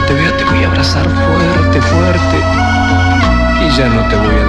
te vea te voy a abrazar fuerte, fuerte. Y ya no te voy a